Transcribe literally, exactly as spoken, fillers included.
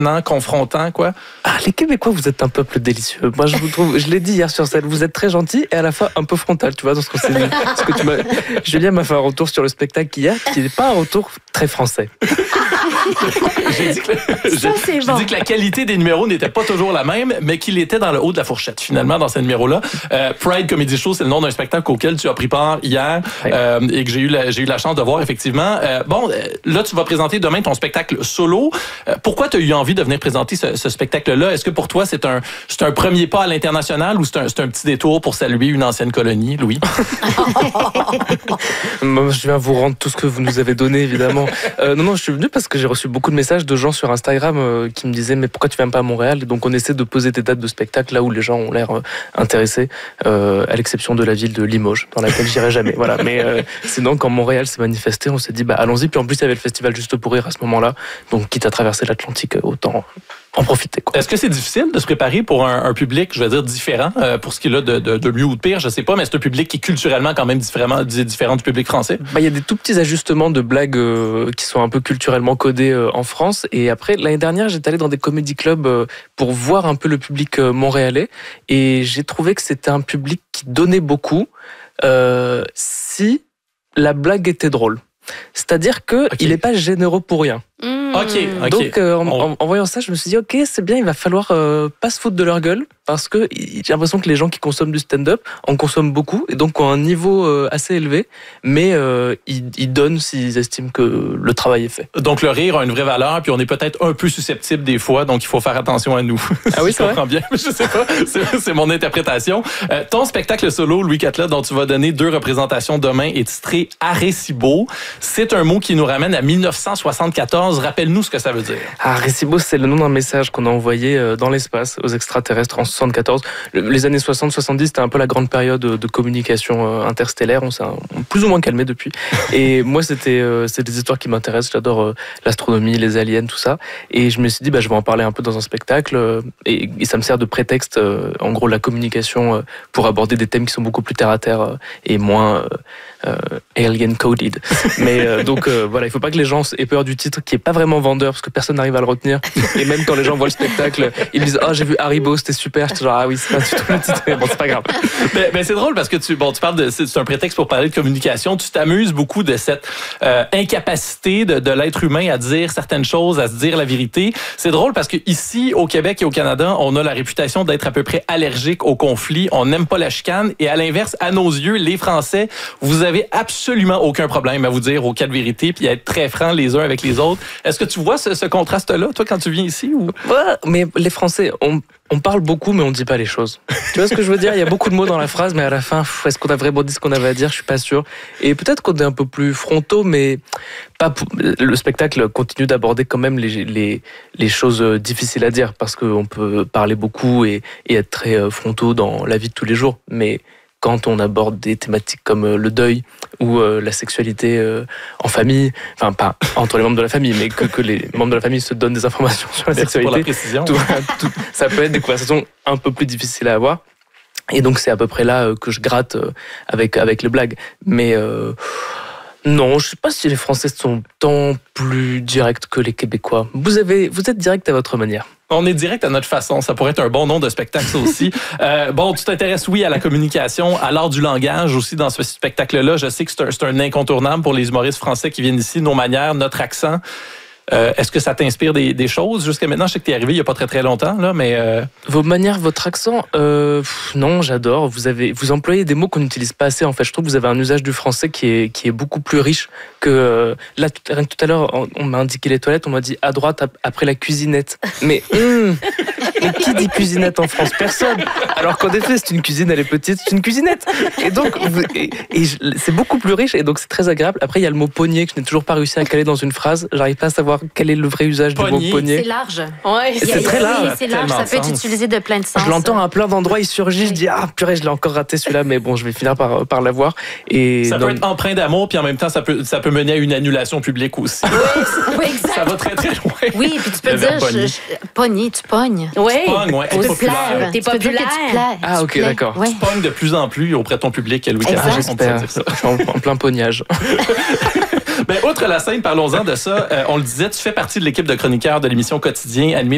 confrontant, quoi. Ah, les Québécois, vous êtes un peuple délicieux. Moi, je vous trouve, je l'ai dit hier sur scène, vous êtes très gentil et à la fois un peu frontal, tu vois, dans ce qu'on s'est dit. Parce que tu m'as... Julien m'a fait un retour sur le spectacle hier, qui n'est pas un retour très français. J'ai dit que, le... Ça, j'ai, bon. j'ai dit que la qualité des numéros n'était pas toujours la même, mais qu'il était dans le haut de la fourchette, finalement, dans ces numéros-là. Euh, Pride Comedy Show, c'est le nom d'un spectacle auquel tu as pris part hier ouais. euh, et que j'ai eu, la, j'ai eu la chance de voir, effectivement. Euh, bon, là, tu vas présenter demain ton spectacle solo. Euh, pourquoi tu as eu envie de venir présenter ce, ce spectacle-là? Est-ce que pour toi, c'est un, c'est un premier pas à l'international ou c'est un, c'est un petit détour pour saluer une ancienne colonie, Louis? Moi, je viens vous rendre tout ce que vous nous avez donné, évidemment. Euh, non, non, je suis venu parce que j'ai reçu beaucoup de messages de gens sur Instagram euh, qui me disaient « Mais pourquoi tu viens pas à Montréal ?» Et donc, on essaie de poser des dates de spectacle là où les gens ont l'air euh, intéressés, euh, à l'exception de la ville de Limoges, dans laquelle j'irai jamais. Voilà. Mais euh, sinon, quand Montréal s'est manifesté, on s'est dit bah, « Allons-y ». Puis en plus, il y avait le festival Juste pour rire à ce moment-là. Donc, quitte à traverser l'Atlantique, autant en profiter, quoi. Est-ce que c'est difficile de se préparer pour un, un public, je vais dire, différent, euh, pour ce qu'il a de, de, de mieux ou de pire, je sais pas, mais c'est un public qui est culturellement quand même différemment, différent du public français? Bah, il y a des tout petits ajustements de blagues euh, qui sont un peu culturellement codés euh, en France. Et après, l'année dernière, j'étais allé dans des comédie clubs euh, pour voir un peu le public euh, montréalais. Et j'ai trouvé que c'était un public qui donnait beaucoup euh, si la blague était drôle. C'est-à-dire qu'il okay. n'est pas généreux pour rien. Mmh. Ok, ok. Donc, euh, en, en, en voyant ça, je me suis dit, ok, c'est bien, il va falloir euh, pas se foutre de leur gueule, parce que j'ai l'impression que les gens qui consomment du stand-up en consomment beaucoup, et donc ont un niveau euh, assez élevé, mais euh, ils, ils donnent s'ils estiment que le travail est fait. Donc, le rire a une vraie valeur, puis on est peut-être un peu susceptible des fois, donc il faut faire attention à nous. Ah oui, si je comprends bien, je sais pas, c'est, c'est mon interprétation. Euh, ton spectacle solo, Louis Catelat, dont tu vas donner deux représentations demain, est titré Arecibo. C'est un mot qui nous ramène à dix-neuf cent soixante-quatorze. Rappelle-nous ce que ça veut dire. Arecibo, c'est le nom d'un message qu'on a envoyé dans l'espace aux extraterrestres en soixante-quatorze. Les années soixante soixante-dix, c'était un peu la grande période de communication interstellaire. On s'est plus ou moins calmé depuis. Et moi, c'était, c'est des histoires qui m'intéressent. J'adore l'astronomie, les aliens, tout ça. Et je me suis dit, bah, je vais en parler un peu dans un spectacle. Et, et ça me sert de prétexte, en gros, la communication pour aborder des thèmes qui sont beaucoup plus terre à terre et moins euh, alien coded. Mais euh, donc euh, voilà, il faut pas que les gens aient peur du titre qui est pas vraiment vendeur parce que personne n'arrive à le retenir. Et même quand les gens voient le spectacle, ils me disent ah oh, j'ai vu Haribo, c'était super. J'étais genre ah oui c'est pas du tout le titre. Mais bon c'est pas grave. Mais, mais c'est drôle parce que tu bon tu parles de c'est un prétexte pour parler de communication. Tu t'amuses beaucoup de cette euh, incapacité de, de l'être humain à dire certaines choses, à se dire la vérité. C'est drôle parce que ici au Québec et au Canada, on a la réputation d'être à peu près allergique au conflit. On n'aime pas la chicane et à l'inverse, à nos yeux, les Français, vous avez absolument aucun problème à vous dire aux quatre vérités puis à être très francs les uns avec les autres. Est-ce que tu vois ce, ce contraste-là, toi, quand tu viens ici? Ou... Ouais, mais les Français, on, on parle beaucoup, mais on ne dit pas les choses. Tu vois ce que je veux dire? Il y a beaucoup de mots dans la phrase, mais à la fin, est-ce qu'on a vraiment dit ce qu'on avait à dire? Je suis pas sûr. Et peut-être qu'on est un peu plus frontaux, mais pas pour... le spectacle continue d'aborder quand même les, les, les choses difficiles à dire, parce qu'on peut parler beaucoup et, et être très frontaux dans la vie de tous les jours. Mais quand on aborde des thématiques comme le deuil ou la sexualité en famille, enfin pas entre les membres de la famille, mais que, que les membres de la famille se donnent des informations sur la Merci sexualité, pour la précision. Tout, tout, ça peut être des conversations un peu plus difficiles à avoir. Et donc c'est à peu près là que je gratte avec, avec les blagues. Mais euh, non, je ne sais pas si les Français sont tant plus directs que les Québécois. Vous, avez, vous êtes direct à votre manière. On est direct à notre façon. Ça pourrait être un bon nom de spectacle, ça aussi. euh, bon, tu t'intéresses, oui, à la communication, à l'art du langage aussi dans ce spectacle-là. Je sais que c'est un, c'est un incontournable pour les humoristes français qui viennent ici. Nos manières, notre accent. Euh, est-ce que ça t'inspire des, des choses jusqu'à maintenant? Je sais que t'es arrivé il n'y a pas très très longtemps, là, mais... Euh... Vos manières, votre accent, euh, pff, non, j'adore. Vous avez, vous employez des mots qu'on n'utilise pas assez. En fait, je trouve que vous avez un usage du français qui est, qui est beaucoup plus riche que... Euh, là, tout, tout à l'heure, on, on m'a indiqué les toilettes, on m'a dit à droite après la cuisinette. Mais, hum, mais qui dit cuisinette en France? Personne. Alors qu'en effet, c'est une cuisine, elle est petite, c'est une cuisinette. Et donc, vous, et, et je, c'est beaucoup plus riche et donc c'est très agréable. Après, il y a le mot poignet que je n'ai toujours pas réussi à caler dans une phrase. J'arrive pas à savoir quel est le vrai usage Pogné. du mot poignet. C'est large. Ouais, c'est, c'est très large. Oui, c'est large. Ça peut être utilisé de plein de sens. Je l'entends à plein d'endroits, il surgit, je dis ah purée, je l'ai encore raté celui-là, mais bon, je vais finir par, par l'avoir. Et ça non... peut être empreint d'amour, puis en même temps, ça peut, ça peut mener à une annulation publique aussi. Oui, oui, exact. Ça va très très loin. Oui, puis tu peux dire je, je, pogner, tu pognes. Oui. Tu pognes, ouais. Tu te plais. T'es populaire. Tu plais. Ah ok, d'accord. Ouais. Tu pognes de plus en plus auprès de ton public, Louis Catelat. Ah, j'espère. Je suis en, en plein pognage. Ben, outre la scène, parlons-en de ça. Euh, on le disait, tu fais partie de l'équipe de chroniqueurs de l'émission Quotidien animée